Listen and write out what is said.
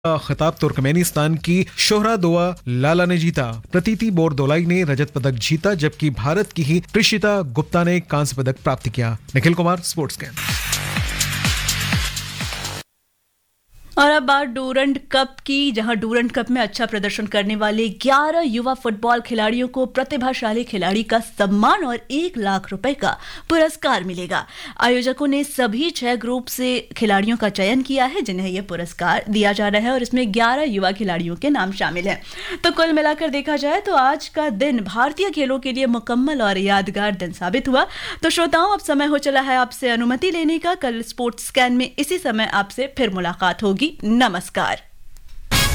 खिताब तुर्कमेनिस्तान की शोहरादोआ लाला ने जीता। प्रतीति बोरदोलाई ने रजत पदक जीता, जबकि भारत की ही प्रिशिता गुप्ता ने कांस्य पदक प्राप्त किया। Nikhil Kumar, sports can. और अब बात डूरंड कप की, जहां डूरंड कप में अच्छा प्रदर्शन करने वाले 11 युवा फुटबॉल खिलाड़ियों को प्रतिभाशाली खिलाड़ी का सम्मान और 1 लाख रुपए का पुरस्कार मिलेगा। आयोजकों ने सभी 6 ग्रुप से खिलाड़ियों का चयन किया है जिन्हें यह पुरस्कार दिया जा रहा है, और इसमें 11 युवा खिलाड़ियों के नाम शामिल हैं। तो कुल मिलाकर देखा जाए तो आज का दिन भारतीय खेलों के लिए मुकम्मल और यादगार दिन साबित हुआ। तो श्रोताओं, अब समय हो चला है आपसे अनुमति लेने का। कल स्पोर्ट्स स्कैन में इसी समय आपसे फिर मुलाकात होगी। नमस्कार।